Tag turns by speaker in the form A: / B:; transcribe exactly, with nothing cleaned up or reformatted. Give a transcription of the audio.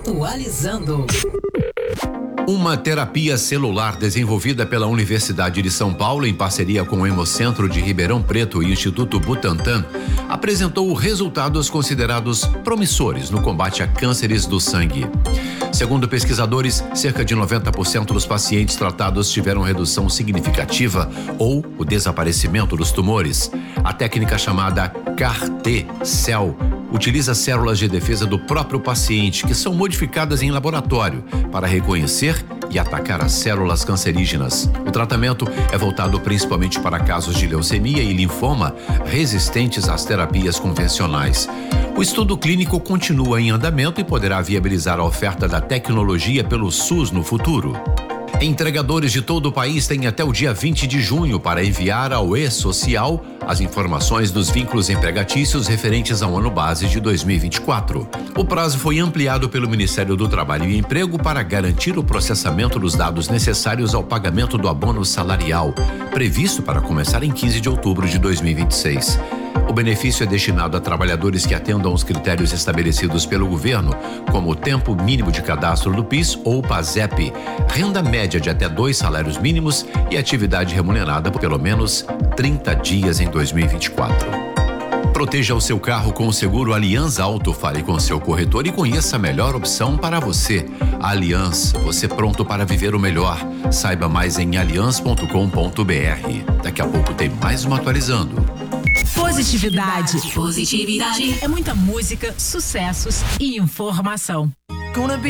A: Atualizando.
B: Uma terapia celular desenvolvida pela Universidade de São Paulo em parceria com o Hemocentro de Ribeirão Preto e o Instituto Butantan apresentou resultados considerados promissores no combate a cânceres do sangue. Segundo pesquisadores, cerca de noventa por cento dos pacientes tratados tiveram redução significativa ou o desaparecimento dos tumores. A técnica chamada C A R T-cell utiliza células de defesa do próprio paciente que são modificadas em laboratório para reconhecer e atacar as células cancerígenas. O tratamento é voltado principalmente para casos de leucemia e linfoma resistentes às terapias convencionais. O estudo clínico continua em andamento e poderá viabilizar a oferta da tecnologia pelo SUS no futuro. Entregadores de todo o país têm até o dia vinte de junho para enviar ao E-Social as informações dos vínculos empregatícios referentes ao ano base de dois mil e vinte e quatro. O prazo foi ampliado pelo Ministério do Trabalho e Emprego para garantir o processamento dos dados necessários ao pagamento do abono salarial, previsto para começar em quinze de outubro de dois mil e vinte e seis. O benefício é destinado a trabalhadores que atendam aos critérios estabelecidos pelo governo, como o tempo mínimo de cadastro do PIS ou PASEP, renda média de até dois salários mínimos e atividade remunerada por pelo menos trinta dias em dois mil e vinte e quatro. Proteja o seu carro com o seguro Allianz Auto. Fale com seu corretor e conheça a melhor opção para você. Allianz, você pronto para viver o melhor. Saiba mais em allianz ponto com ponto br. Daqui a pouco tem mais uma Atualizando.
A: Positividade. Positividade. É muita música, sucessos e informação. Gonna be